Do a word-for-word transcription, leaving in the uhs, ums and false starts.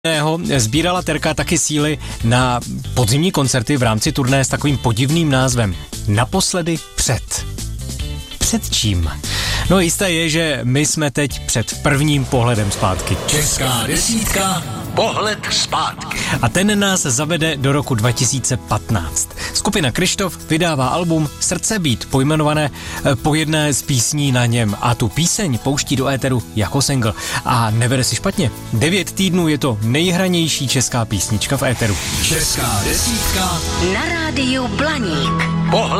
Sbírala Terka taky síly na podzimní koncerty v rámci turné s takovým podivným názvem Naposledy před. Před čím? No jisté je, že my jsme teď před prvním pohledem zpátky. Česká desítka, pohled zpátky. A ten nás zavede do roku dva tisíce patnáct. Skupina Kryštof vydává album Srdce být, pojmenované po jedné z písní na něm. A tu píseň pouští do éteru jako single. A nevede si špatně. Devět týdnů je to nejhranější česká písnička v éteru. Česká desítka na rádiu Blaník. Pohled